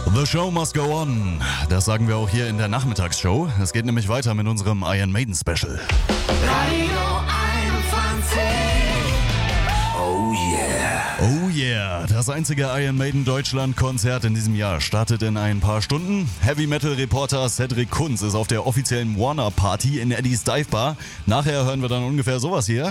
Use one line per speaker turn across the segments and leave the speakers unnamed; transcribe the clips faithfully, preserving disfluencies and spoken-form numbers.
The show must go on. Das sagen wir auch hier in der Nachmittagsshow. Es geht nämlich weiter mit unserem Iron Maiden Special.
Radio einundzwanzig.
Oh yeah.
Oh yeah. Das einzige Iron Maiden Deutschland Konzert in diesem Jahr startet in ein paar Stunden. Heavy Metal Reporter Cedric Kunz ist auf der offiziellen Warner Party in Eddie's Dive Bar. Nachher hören wir dann ungefähr sowas hier.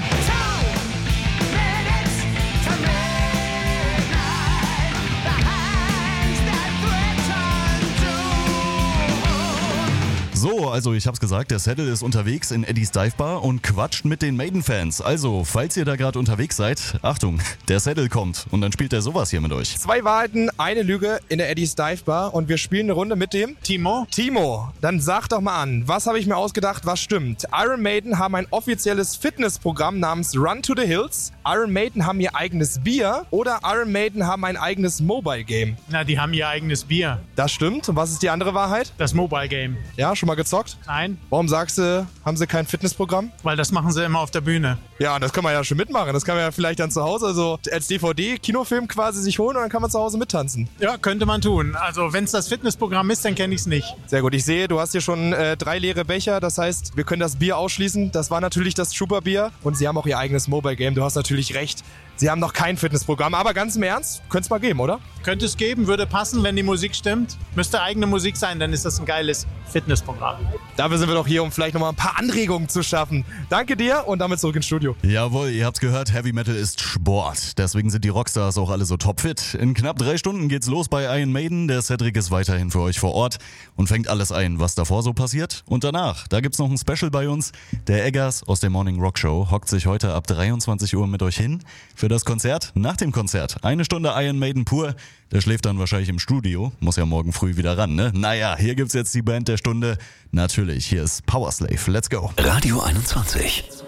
So, also ich hab's gesagt, der Saddle ist unterwegs in Eddie's Dive Bar und quatscht mit den Maiden-Fans. Also, falls ihr da gerade unterwegs seid, Achtung, der Saddle kommt und dann spielt er sowas hier mit euch.
Zwei Wahrheiten, eine Lüge in der Eddie's Dive Bar und wir spielen eine Runde mit dem
Timo.
Timo, dann sag doch mal an, was habe ich mir ausgedacht, was stimmt? Iron Maiden haben ein offizielles Fitnessprogramm namens Run to the Hills, Iron Maiden haben ihr eigenes Bier oder Iron Maiden haben ein eigenes Mobile Game.
Na, die haben ihr eigenes Bier.
Das stimmt. Und was ist die andere Wahrheit?
Das Mobile Game.
Ja, schon mal gezockt?
Nein,
Warum sagst du, haben sie kein Fitnessprogramm?
weil das machen sie immer auf der Bühne.
Ja, das kann man ja schon mitmachen. Das kann man ja vielleicht dann zu Hause, also als D V D, Kinofilm quasi sich holen und dann kann man zu Hause mittanzen.
Ja, könnte man tun. Also, wenn es das Fitnessprogramm ist, dann kenne ich es nicht.
Sehr gut. Ich sehe, du hast hier schon äh, drei leere Becher. Das heißt, wir können das Bier ausschließen. Das war natürlich das Trooper-Bier. Und sie haben auch ihr eigenes Mobile-Game. Du hast natürlich recht. Sie haben noch kein Fitnessprogramm. Aber ganz im Ernst, könnte es mal geben, oder?
Könnte es geben, würde passen, wenn die Musik stimmt. Müsste eigene Musik sein, dann ist das ein geiles Fitnessprogramm.
Dafür sind wir doch hier, um vielleicht nochmal ein paar Anregungen zu schaffen. Danke dir und damit zurück ins Studio.
Jawohl, ihr habt's gehört, Heavy Metal ist Sport. Deswegen sind die Rockstars auch alle so topfit. In knapp drei Stunden geht's los bei Iron Maiden. Der Cedric ist weiterhin für euch vor Ort und fängt alles ein, was davor so passiert. Und danach, da gibt's noch ein Special bei uns. Der Eggers aus der Morning Rock Show hockt sich heute ab dreiundzwanzig Uhr mit euch hin für das Konzert. Nach dem Konzert eine Stunde Iron Maiden pur. Der schläft dann wahrscheinlich im Studio. Muss ja morgen früh wieder ran, ne? Naja, hier gibt's jetzt die Band der Stunde. Natürlich, hier ist Powerslave. Let's go.
Radio einundzwanzig.